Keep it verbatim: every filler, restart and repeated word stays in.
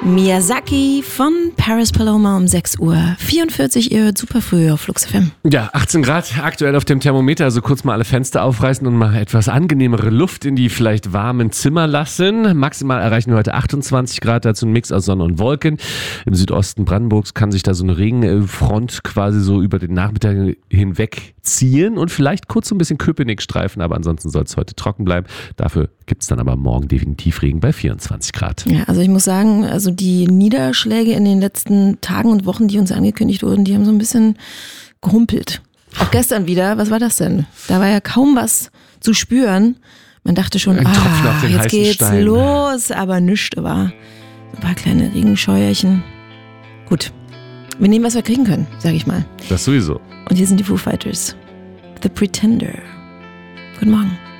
Miyazaki von Paris Paloma um sechs Uhr vierundvierzig. Ihr hört super früh auf Flux F M. Ja, achtzehn Grad aktuell auf dem Thermometer, also kurz mal alle Fenster aufreißen und mal etwas angenehmere Luft in die vielleicht warmen Zimmer lassen. Maximal erreichen wir heute achtundzwanzig Grad, dazu ein Mix aus Sonne und Wolken. Im Südosten Brandenburgs kann sich da so eine Regenfront quasi so über den Nachmittag hinweg ziehen und vielleicht kurz so ein bisschen Köpenick streifen, aber ansonsten soll es heute trocken bleiben. Dafür gibt es dann aber morgen definitiv Regen bei vierundzwanzig Grad. Ja, also ich muss sagen, also die Niederschläge in den letzten Tagen und Wochen, die uns angekündigt wurden, die haben so ein bisschen gehumpelt. Auch gestern wieder, was war das denn? Da war ja kaum was zu spüren. Man dachte schon, Ein Tropfen auf ah, den jetzt heißen geht's Stein. los, aber nichts war. Ein paar kleine Regenscheuerchen. Gut, wir nehmen, was wir kriegen können, sage ich mal. Das sowieso. Und hier sind die Foo Fighters. The Pretender. Guten Morgen.